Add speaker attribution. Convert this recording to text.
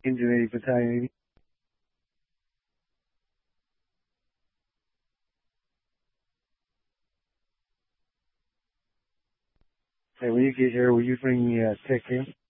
Speaker 1: Engine 80, Battalion 80. Hey, when you get here, will you bring me a ticket?